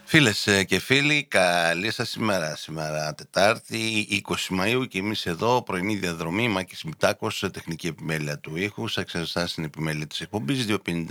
Φίλες και φίλοι, καλή σας ημέρα. Σήμερα Τετάρτη, 20 Μαΐου και εμείς εδώ, πρωινή διαδρομή, Μάκης Μητάκος, τεχνική επιμέλεια του ήχου. Σας ξαναστά στην επιμέλεια της εκπομπής,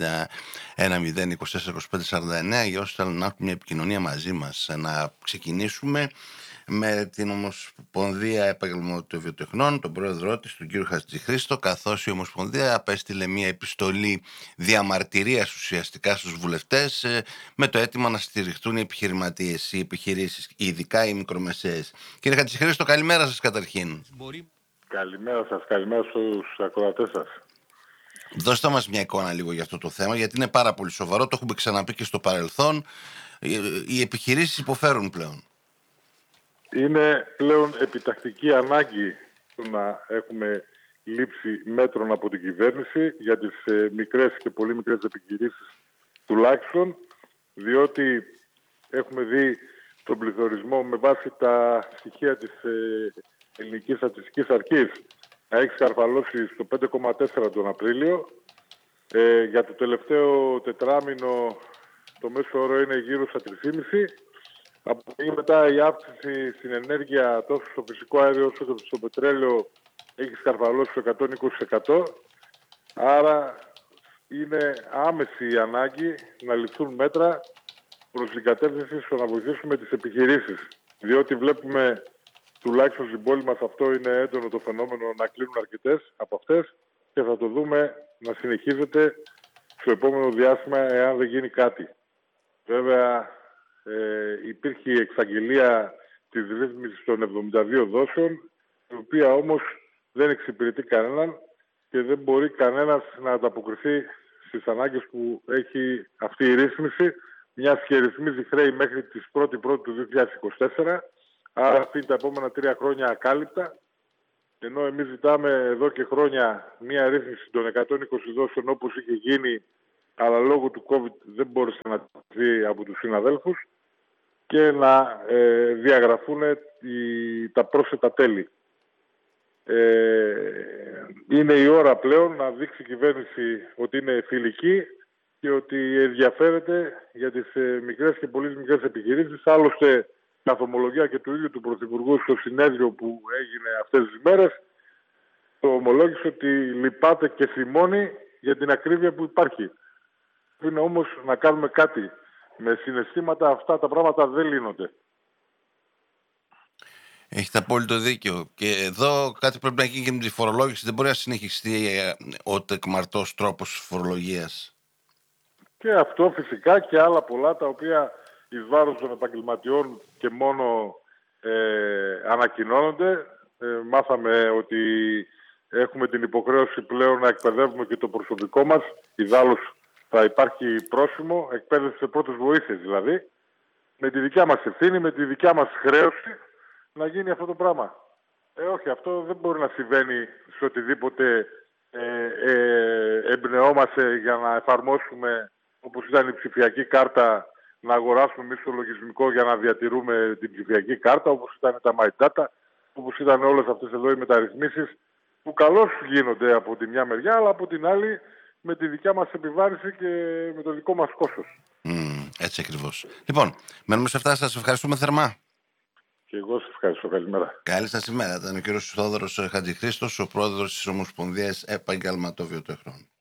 251-024-25-49, για όσους θέλουν να έχουν μια επικοινωνία μαζί μας. Να ξεκινήσουμε με την Ομοσπονδία Επαγγελματοβιοτεχνών, τον πρόεδρό της, τον κύριο Χατζηχρήστο, καθώς η Ομοσπονδία απέστειλε μια επιστολή διαμαρτυρίας ουσιαστικά στους βουλευτές με το αίτημα να στηριχτούν οι επιχειρηματίες, οι επιχειρήσεις, ειδικά οι μικρομεσαίες. Κύριε Χατζηχρήστο, καλημέρα σας καταρχήν. Καλημέρα σας, καλημέρα στους ακροατές σας. Δώστε μας μια εικόνα λίγο για αυτό το θέμα, γιατί είναι πάρα πολύ σοβαρό, το έχουμε ξαναπεί και στο παρελθόν. Οι επιχειρήσεις υποφέρουν πλέον. Είναι πλέον επιτακτική ανάγκη να έχουμε λήψη μέτρων από την κυβέρνηση για τις μικρές και πολύ μικρές επιχειρήσεις τουλάχιστον, διότι έχουμε δει τον πληθωρισμό με βάση τα στοιχεία της Ελληνικής Στατιστικής Αρχής να έχει σκαρφαλώσει στο 5,4 τον Απρίλιο. Για το τελευταίο τετράμινο το μέσο όρο είναι γύρω στα 3,5. Από εκεί μετά η αύξηση στην ενέργεια τόσο στο φυσικό αέριο όσο και στο πετρέλαιο έχει σκαρφαλώσει στο 120%. Άρα είναι άμεση η ανάγκη να ληφθούν μέτρα προς την κατεύθυνση στο να βοηθήσουμε τις επιχειρήσεις. Διότι βλέπουμε, τουλάχιστον στην πόλη μας αυτό είναι έντονο το φαινόμενο, να κλείνουν αρκετές από αυτές και θα το δούμε να συνεχίζεται στο επόμενο διάστημα εάν δεν γίνει κάτι. Βέβαια υπήρχε η εξαγγελία της ρύθμισης των 72 δόσεων, η οποία όμως δεν εξυπηρετεί κανέναν και δεν μπορεί κανένας να ανταποκριθεί στις ανάγκες που έχει αυτή η ρύθμιση, μιας και ρυθμίζει χρέη μέχρι τις 1η του 2024, άρα αυτή τα επόμενα 3 χρόνια ακάλυπτα, ενώ εμείς ζητάμε εδώ και χρόνια μια ρύθμιση των 120 δόσεων όπως είχε γίνει, αλλά λόγω του COVID δεν μπόρεσε να δει από τους συναδέλφους και να διαγραφούν τα πρόσθετα τέλη. Είναι η ώρα πλέον να δείξει η κυβέρνηση ότι είναι φιλική και ότι ενδιαφέρεται για τις μικρές και πολύ μικρές επιχειρήσεις. Άλλωστε, καθ' ομολογία και του ίδιου του Πρωθυπουργού στο συνέδριο που έγινε αυτές τις μέρες, το ομολόγησε ότι λυπάται και θυμώνει για την ακρίβεια που υπάρχει. Είναι όμως να κάνουμε κάτι. Με συναισθήματα αυτά τα πράγματα δεν λύνονται. Έχετε απόλυτο δίκιο. Και εδώ κάτι πρέπει να γίνει και με τη φορολόγηση. Δεν μπορεί να συνεχιστεί ο τεκμαρτός τρόπος φορολογίας. Και αυτό φυσικά και άλλα πολλά τα οποία εις βάρος των επαγγελματιών και μόνο ανακοινώνονται. Μάθαμε ότι έχουμε την υποχρέωση πλέον να εκπαιδεύουμε και το προσωπικό μας. Ιδάλλως θα υπάρχει πρόσημο, εκπαίδευση σε πρώτες βοήθειες δηλαδή, με τη δικιά μας ευθύνη, με τη δικιά μας χρέωση να γίνει αυτό το πράγμα. Όχι, αυτό δεν μπορεί να συμβαίνει σε οτιδήποτε εμπνεόμαστε για να εφαρμόσουμε, όπως ήταν η ψηφιακή κάρτα, να αγοράσουμε εμείς το λογισμικό για να διατηρούμε την ψηφιακή κάρτα, όπως ήταν τα My Data, όπως ήταν όλες αυτές εδώ οι μεταρρυθμίσεις, που καλώς γίνονται από τη μια μεριά, αλλά από την άλλη με τη δικιά μας επιβάρυνση και με το δικό μας κόστος. Έτσι ακριβώς. Λοιπόν, μένουμε σε αυτά. Σας ευχαριστούμε θερμά. Και εγώ σας ευχαριστώ. Καλημέρα. Καλή σας ημέρα. Ήταν ο κύριος Θόδωρος Χατζηχρήστος, ο πρόεδρος της Ομοσπονδίας Επαγγελματοβιοτεχνών.